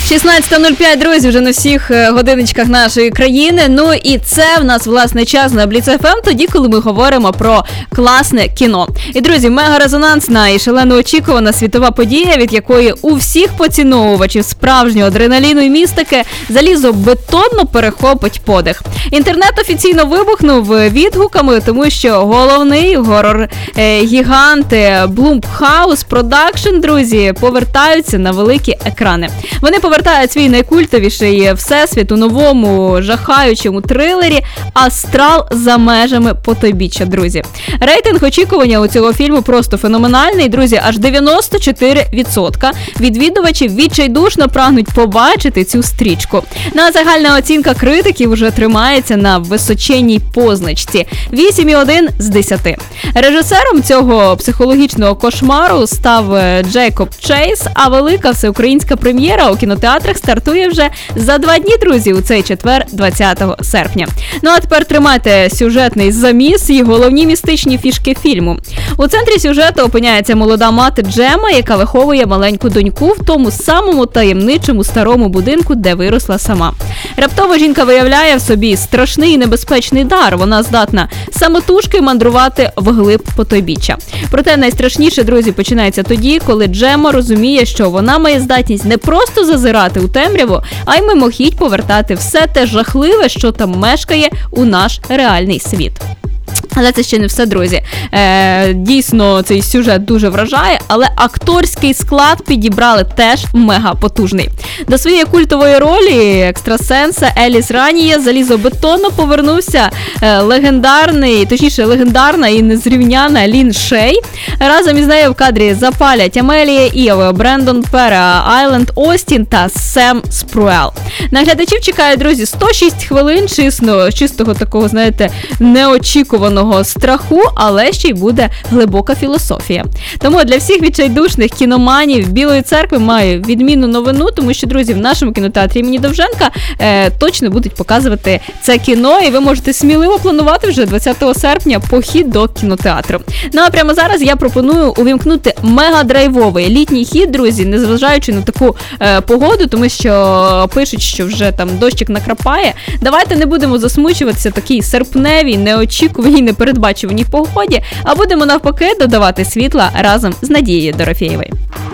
16:05, друзі, вже на всіх годиночках нашої країни. Ну і це в нас, власне, час на Бліц ФМ, тоді, коли ми говоримо про класне кіно. І, друзі, мега-резонансна і шалено очікувана світова подія, від якої у всіх поціновувачів справжнього адреналіну і містики залізобетонно перехопить подих. Інтернет офіційно вибухнув відгуками, тому що головний горор-гігант Blumhouse Production, друзі, повертаються на великі екрани. Вони повертають свій найкультовіший всесвіт у новому жахаючому трилері «Астрал за межами потойбіччя», друзі. Рейтинг очікування у цього фільму просто феноменальний, друзі, аж 94% відвідувачів відчайдушно прагнуть побачити цю стрічку. На загальна оцінка критиків вже тримається на височенній позначці – 8,1 з 10. Режисером цього психологічного кошмару став Джейкоб Чейз, а велика всеукраїнська прем'єра у кінотеатрах стартує вже за 2 дні, друзі, у цей четвер, 20 серпня. Ну а тепер тримайте сюжетний заміс і головні містичні фішки фільму. У центрі сюжету опиняється молода мати Джема, яка виховує маленьку доньку в тому самому таємничому старому будинку, де виросла сама. Раптово жінка виявляє в собі страшний і небезпечний дар. Вона здатна самотужки мандрувати вглиб потойбіччя. Проте найстрашніше, друзі, починається тоді, коли Джема розуміє, що вона має здатність не просто зазирати у темряву, а й мимохідь повертати все те жахливе, що там мешкає у наш реальний світ. Але це ще не все, друзі. Дійсно, цей сюжет дуже вражає, але акторський склад підібрали теж мега потужний. До своєї культової ролі екстрасенса Еліс Ранія залізобетонно повернувся легендарна і незрівняна Лін Шей. Разом із нею в кадрі запалять Амелія Іов, Брендон Пера, Айленд Остін та Сем Спруел. На глядачів чекають, друзі, 106 хвилин чистого такого, знаєте, неочікуваного страху, але ще й буде глибока філософія. Тому для всіх відчайдушних кіноманів Білої церкви маю відмінну новину, тому що, друзі, в нашому кінотеатрі імені Довженка точно будуть показувати це кіно, і ви можете сміливо планувати вже 20 серпня похід до кінотеатру. Ну а прямо зараз я пропоную увімкнути мега-драйвовий літній хід, друзі, незважаючи на таку погоду, тому що пишуть, що вже там дощик накрапає. Давайте не будемо засмучуватися такій серпневій, неочікуваній, непередбачуваній погоді, а будемо навпаки додавати світла разом з Надією Дорофєєвою.